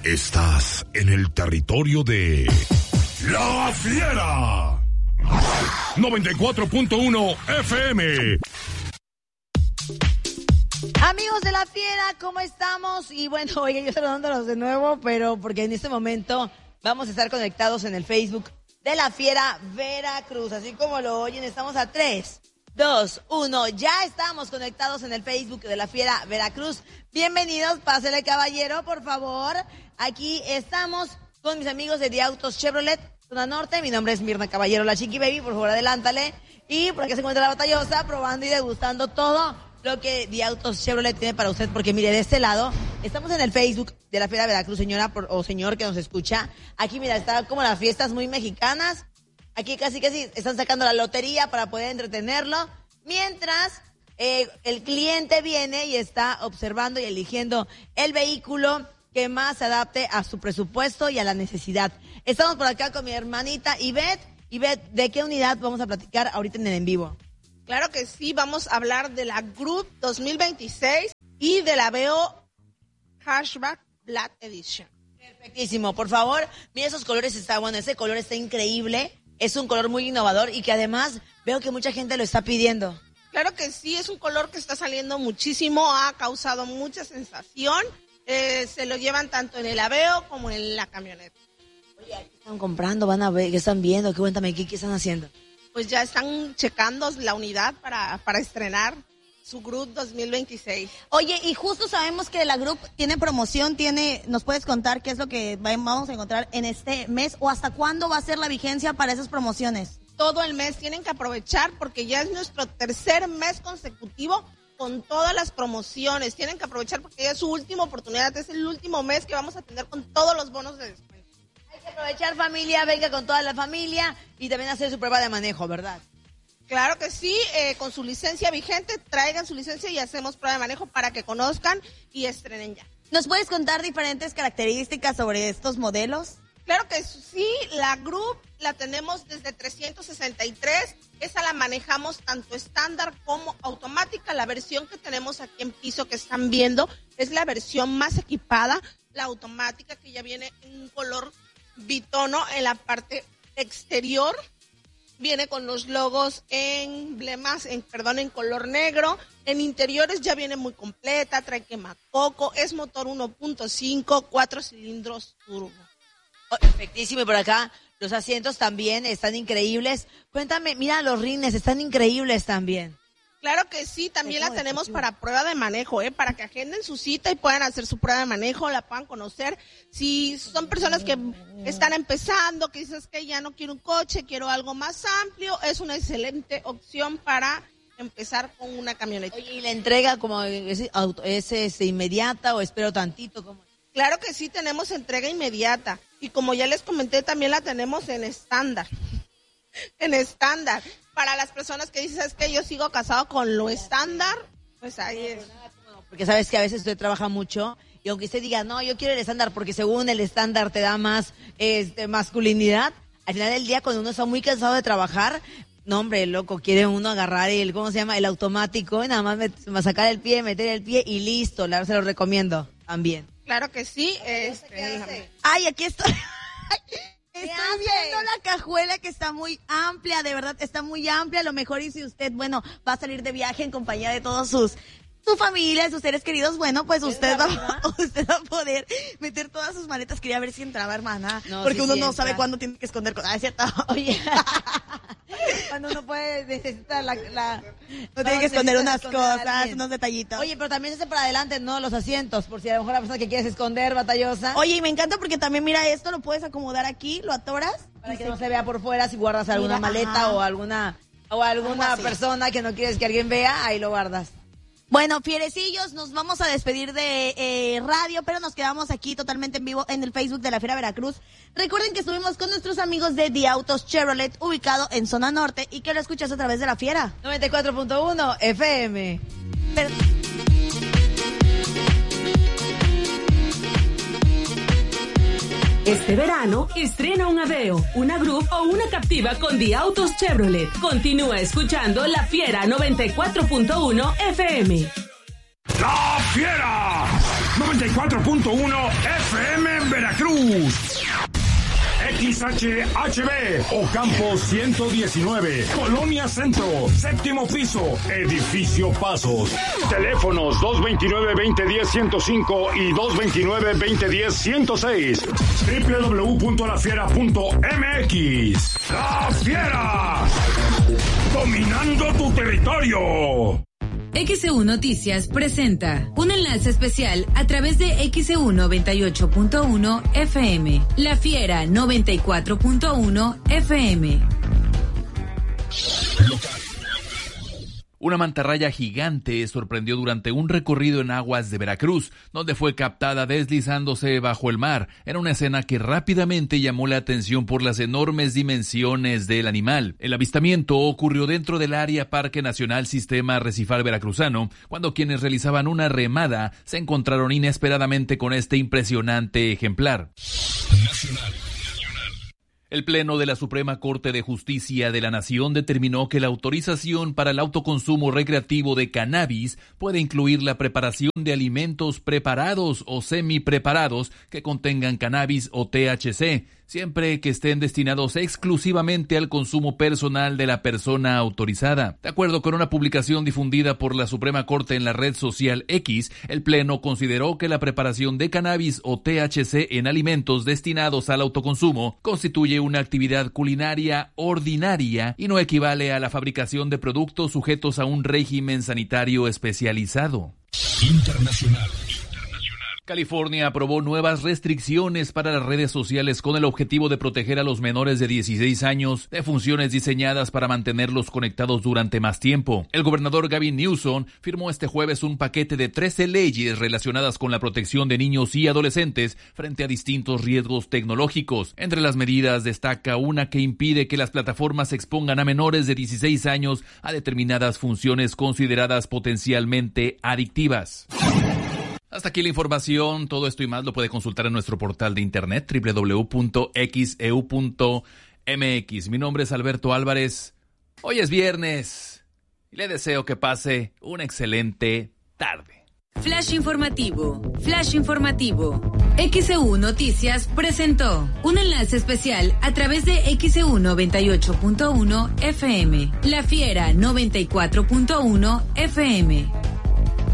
Estás en el territorio de La Fiera. 94.1 FM. Amigos de La Fiera, ¿cómo estamos? Y bueno, oye, yo saludándolos de nuevo, pero porque en este momento vamos a estar conectados en el Facebook de La Fiera Veracruz. Así como lo oyen, estamos a 3, 2, 1. Ya estamos conectados en el Facebook de La Fiera Veracruz. Bienvenidos, pásele caballero, por favor. Aquí estamos con mis amigos de Diautos Chevrolet, Zona Norte. Mi nombre es Mirna Caballero, la Chiqui Baby, por favor adelántale. Y por aquí se encuentra la Batallosa, probando y degustando todo lo que Diautos Chevrolet tiene para usted, porque mire, de este lado, estamos en el Facebook de La Fiera Veracruz, señora o señor que nos escucha. Aquí, mira, está como las fiestas muy mexicanas. Aquí casi están sacando la lotería para poder entretenerlo, mientras el cliente viene y está observando y eligiendo el vehículo que más se adapte a su presupuesto y a la necesidad. Estamos por acá con mi hermanita Ivette. Ivette, ¿de qué unidad vamos a platicar ahorita en el en vivo? Claro que sí, vamos a hablar de la Group 2026 y de la Aveo Hatchback Black Edition. Perfectísimo, por favor, mira esos colores, ese color está increíble, es un color muy innovador y que además veo que mucha gente lo está pidiendo. Claro que sí, es un color que está saliendo muchísimo, ha causado mucha sensación, se lo llevan tanto en el Aveo como en la camioneta. Oye, ¿qué están comprando? Van a ver, ¿qué están viendo? Cuéntame, ¿qué están haciendo? Pues ya están checando la unidad para estrenar su Group 2026. Oye, y justo sabemos que la Group tiene promoción, ¿nos puedes contar qué es lo que vamos a encontrar en este mes o hasta cuándo va a ser la vigencia para esas promociones? Todo el mes tienen que aprovechar porque ya es nuestro tercer mes consecutivo con todas las promociones. Tienen que aprovechar porque ya es su última oportunidad, es el último mes que vamos a tener con todos los bonos de descuento. Hay que aprovechar, familia, venga con toda la familia y también hacer su prueba de manejo, ¿verdad? Claro que sí, con su licencia vigente, traigan su licencia y hacemos prueba de manejo para que conozcan y estrenen ya. ¿Nos puedes contar diferentes características sobre estos modelos? Claro que sí, la Group la tenemos desde 363, esa la manejamos tanto estándar como automática. La versión que tenemos aquí en piso que están viendo es la versión más equipada, la automática, que ya viene en un color bitono en la parte exterior. Viene con los logos emblemas, en color negro. En interiores ya viene muy completa, trae quemacoco, es motor 1.5, 4 cilindros turbo. Oh, perfectísimo, y por acá los asientos también están increíbles. Cuéntame, mira, los rines están increíbles también. Claro que sí, también la tenemos para prueba de manejo, para que agenden su cita y puedan hacer su prueba de manejo, la puedan conocer. Si son personas que están empezando, que dices que ya no quiero un coche, quiero algo más amplio, es una excelente opción para empezar con una camioneta. Oye, ¿y la entrega como es inmediata o espero tantito? ¿Cómo? Claro que sí, tenemos entrega inmediata. Y como ya les comenté, también la tenemos en estándar. En estándar. Para las personas que dicen, es que yo sigo casado con lo estándar, pues ahí es. Porque sabes que a veces usted trabaja mucho y aunque usted diga, no, yo quiero el estándar porque según el estándar te da más masculinidad, al final del día cuando uno está muy cansado de trabajar, no hombre, loco, quiere uno agarrar el automático y nada más sacar el pie, meter el pie y listo, se lo recomiendo también. Claro que sí. Ay, aquí estoy. Estoy viendo la cajuela que está muy amplia, de verdad, está muy amplia. A lo mejor y si usted, va a salir de viaje en compañía de todos su familia, sus seres queridos, pues usted va a poder meter todas sus maletas. Quería ver si entraba, hermana, porque uno no sabe cuándo tiene que esconder cosas. ¿Es cierto? Oye, cuando uno puede necesitar no tiene que esconder unas cosas, unos detallitos. Oye, pero también se hace para adelante, ¿no? Los asientos, por si a lo mejor la persona que quieres esconder, batallosa. Oye, y me encanta porque también, mira, esto lo puedes acomodar aquí, lo atoras. Para que no se vea por fuera, si guardas alguna maleta o alguna persona que no quieres que alguien vea, ahí lo guardas. Bueno, fierecillos, nos vamos a despedir de radio, pero nos quedamos aquí totalmente en vivo en el Facebook de La Fiera Veracruz. Recuerden que estuvimos con nuestros amigos de Diautos Chevrolet, ubicado en Zona Norte, y que lo escuchas a través de La Fiera. 94.1 FM. Este verano, estrena un Aveo, una Group o una Captiva con Diautos Chevrolet. Continúa escuchando La Fiera 94.1 FM. La Fiera 94.1 94.1 FM en Veracruz. XHHB, Ocampo 119, Colonia Centro, séptimo piso, Edificio Pasos. Teléfonos 229-2010-105 y 229-2010-106. www.lafiera.mx. ¡La Fiera! ¡Dominando tu territorio! XEU Noticias presenta un enlace especial a través de XEU 98.1 FM, La Fiera 94.1 FM. Una mantarraya gigante sorprendió durante un recorrido en aguas de Veracruz, donde fue captada deslizándose bajo el mar. Era una escena que rápidamente llamó la atención por las enormes dimensiones del animal. El avistamiento ocurrió dentro del área Parque Nacional Sistema Arrecifal Veracruzano, cuando quienes realizaban una remada se encontraron inesperadamente con este impresionante ejemplar. El Pleno de la Suprema Corte de Justicia de la Nación determinó que la autorización para el autoconsumo recreativo de cannabis puede incluir la preparación de alimentos preparados o semipreparados que contengan cannabis o THC, siempre que estén destinados exclusivamente al consumo personal de la persona autorizada. De acuerdo con una publicación difundida por la Suprema Corte en la red social X, el Pleno consideró que la preparación de cannabis o THC en alimentos destinados al autoconsumo constituye una actividad culinaria ordinaria y no equivale a la fabricación de productos sujetos a un régimen sanitario especializado. Internacional. California aprobó nuevas restricciones para las redes sociales con el objetivo de proteger a los menores de 16 años de funciones diseñadas para mantenerlos conectados durante más tiempo. El gobernador Gavin Newsom firmó este jueves un paquete de 13 leyes relacionadas con la protección de niños y adolescentes frente a distintos riesgos tecnológicos. Entre las medidas destaca una que impide que las plataformas expongan a menores de 16 años a determinadas funciones consideradas potencialmente adictivas. Hasta aquí la información, todo esto y más lo puede consultar en nuestro portal de internet www.xeu.mx. Mi nombre es Alberto Álvarez, hoy es viernes y le deseo que pase una excelente tarde. Flash informativo, Flash informativo. XEU Noticias presentó un enlace especial a través de XEU 98.1 FM, La Fiera 94.1 FM.